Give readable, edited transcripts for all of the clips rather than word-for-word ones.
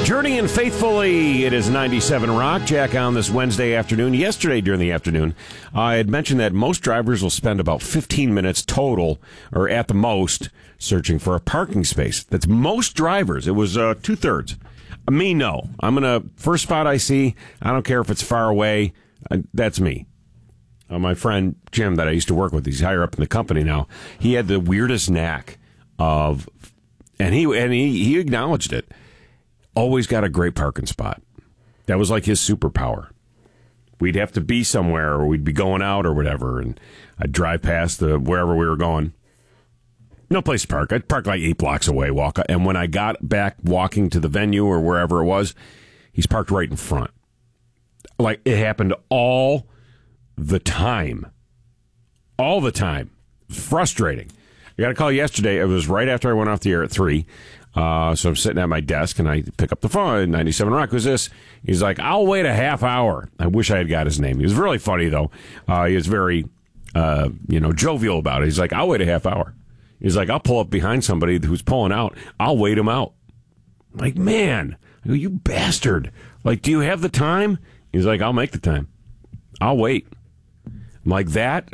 Journeying faithfully, it is 97 Rock. Jack on this Wednesday afternoon. Yesterday during the afternoon, I had mentioned that most drivers will spend about 15 minutes total, or at the most, searching for a parking space. That's most drivers. It was two-thirds. Me, no. I'm going to, first spot I see, I don't care if it's far away, that's me. My friend Jim that I used to work with, he's higher up in the company now, he had the weirdest knack of, and he acknowledged it, always got a great parking spot. That was like his superpower. We'd have to be somewhere, or we'd be going out or whatever, and I'd drive past wherever we were going. No place to park. I'd park like 8 blocks away, walk. And when I got back walking to the venue or wherever it was, he's parked right in front. Like, it happened all the time. All the time. Frustrating. I got a call yesterday. It was right after I went off the air at 3. So I'm sitting at my desk, and I pick up the phone. 97 Rock, who's this? He's like, I'll wait a half hour. I wish I had got his name. He was really funny, though. He was very, jovial about it. He's like, I'll wait a half hour. He's like, I'll pull up behind somebody who's pulling out. I'll wait him out. I'm like, man, I go, you bastard. Like, do you have the time? He's like, I'll make the time. I'll wait. I'm like, that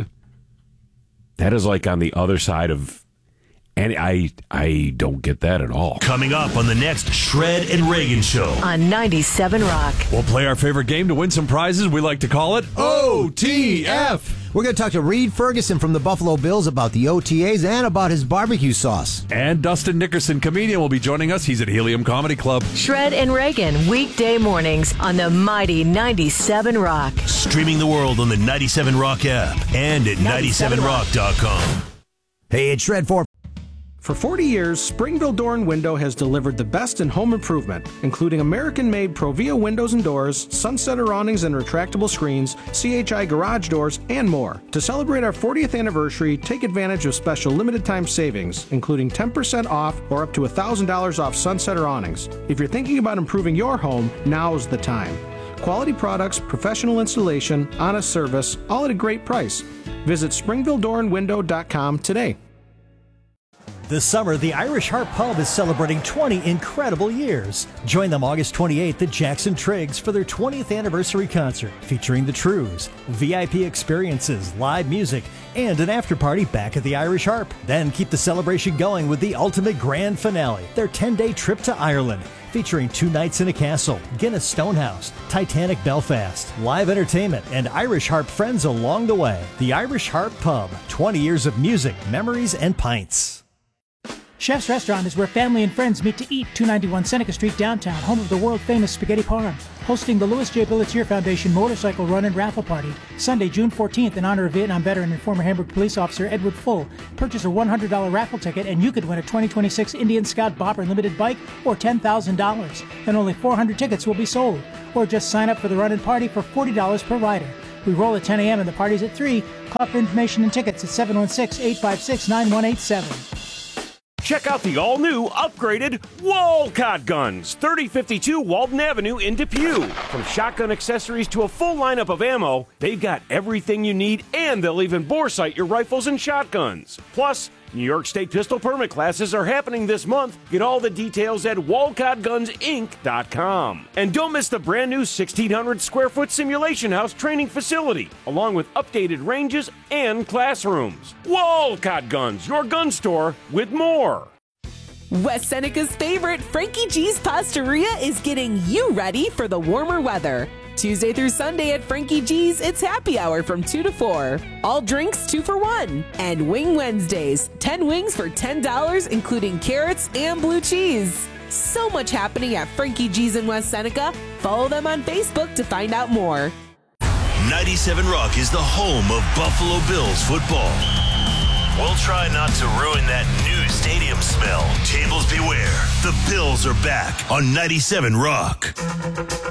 is like on the other side of... And I don't get that at all. Coming up on the next Shred and Reagan Show. On 97 Rock. We'll play our favorite game to win some prizes. We like to call it OTF. We're going to talk to Reed Ferguson from the Buffalo Bills about the OTAs and about his barbecue sauce. And Dustin Nickerson, comedian, will be joining us. He's at Helium Comedy Club. Shred and Reagan, weekday mornings on the mighty 97 Rock. Streaming the world on the 97 Rock app and at 97rock.com. Hey, it's Shred 4. For 40 years, Springville Door and Window has delivered the best in home improvement, including American-made Provia windows and doors, sunsetter awnings and retractable screens, CHI garage doors, and more. To celebrate our 40th anniversary, take advantage of special limited-time savings, including 10% off or up to $1,000 off sunsetter awnings. If you're thinking about improving your home, now's the time. Quality products, professional installation, honest service, all at a great price. Visit SpringvilleDoorandWindow.com today. This summer, the Irish Harp Pub is celebrating 20 incredible years. Join them August 28th at Jackson Triggs for their 20th anniversary concert featuring the Trues, VIP experiences, live music, and an after-party back at the Irish Harp. Then keep the celebration going with the ultimate grand finale, their 10-day trip to Ireland, featuring 2 nights in a castle, Guinness Stonehouse, Titanic Belfast, live entertainment, and Irish Harp friends along the way. The Irish Harp Pub, 20 years of music, memories, and pints. Chef's Restaurant is where family and friends meet to eat. 291 Seneca Street downtown, home of the world-famous Spaghetti Parm. Hosting the Louis J. Billetier Foundation Motorcycle Run and Raffle Party. Sunday, June 14th, in honor of Vietnam veteran and former Hamburg police officer Edward Full. Purchase a $100 raffle ticket and you could win a 2026 Indian Scout Bopper Limited bike or $10,000. And only 400 tickets will be sold. Or just sign up for the run and party for $40 per rider. We roll at 10 a.m. and the party's at 3. Call for information and tickets at 716-856-9187. Check out the all-new, upgraded Walcott Guns, 3052 Walden Avenue in Depew. From shotgun accessories to a full lineup of ammo, they've got everything you need, and they'll even bore sight your rifles and shotguns. Plus, New York State pistol permit classes are happening this month. Get all the details at WalcottGunsInc.com. And don't miss the brand new 1,600 square foot simulation house training facility, along with updated ranges and classrooms. Walcott Guns, your gun store with more. West Seneca's favorite, Frankie G's Pastaria, is getting you ready for the warmer weather. Tuesday through Sunday at Frankie G's, it's happy hour from 2 to 4. All drinks 2 for $1. And Wing Wednesdays, 10 wings for $10, including carrots and blue cheese. So much happening at Frankie G's in West Seneca. Follow them on Facebook to find out more. 97 Rock is the home of Buffalo Bills football. We'll try not to ruin that new stadium smell. Tables beware. The Bills are back on 97 Rock.